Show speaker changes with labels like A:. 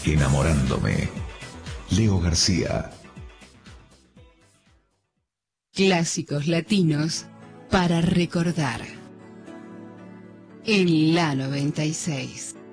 A: Enamorándome. Leo García.
B: Clásicos latinos para recordar. En la 96.